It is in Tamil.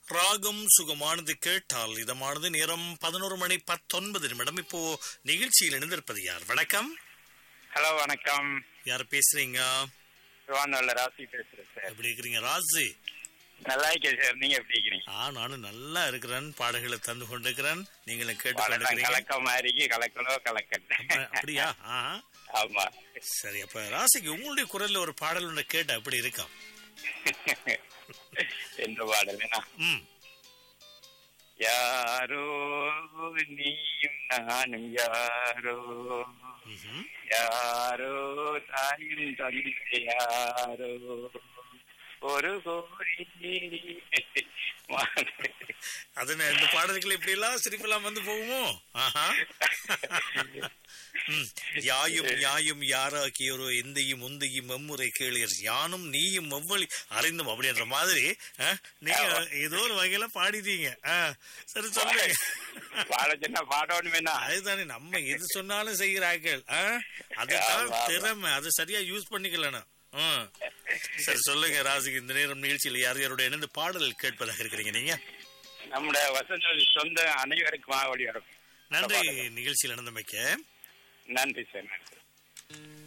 ராகம் சுகமானது கேட்டால் இதமானது. நேரம் 11:19. இப்போ நிகழ்ச்சியில் இணைந்திருப்பது யார்? வணக்கம். ஹலோ, வணக்கம். யார் பேசுறீங்க? ராசி பேசுறேன் சார். எப்படி இருக்கிறீங்க ராசி? நல்லா இருக்கேன் சார். நீங்க எப்படி இருக்கிறீங்க? நானும் நல்லா இருக்கிறேன். பாடல்களை தந்து கொண்டிருக்கிறேன். நீங்களும் கேட்டு கலக்க மாதிரி கலக்கலோ கலக்கல். அப்படியா? ஆமா. சரி, அப்ப ராசிக்கு உங்களுடைய குரல்ல ஒரு பாடல் ஒன்று கேட்ட அப்படி இருக்கா? எந்த பாடல்னா யாரோ நீயும் நானும் யாரோ, யாரோ தாயும் தந்தை யாரோ, ஒரு கோடி. அதன இந்த பாடல்கள் இப்படி எல்லாம் சிரிப்பெல்லாம் வந்து போகுமோ? யாயும் யாயும் யாராக்கியோரோ எந்தையும் உந்தையும் எம்முறை கேளியர் யானும் நீயும் எவ்வளி அறிந்தும் அப்படின்ற மாதிரி நீங்க ஏதோ ஒரு வகையில பாடிட்டீங்க. சரி, சொல்லுங்க. அதுதானே நம்ம எது சொன்னாலும் செய்கிறார்கள். அதுதான் திறமை. அதை சரியா யூஸ் பண்ணிக்கலனா. சரி, சொல்லுங்க ராசிக்கு. இந்த நேரம் நிகழ்ச்சியில் யார் யாரோட இணைந்து பாடல் கேட்பதாக இருக்கிறீங்க நீங்க? நம்முடைய வசந்த சொந்த அனைவருக்கும் நன்றி. நிகழ்ச்சியில் இணைந்தமைக்க நன்றி சார். நன்றி.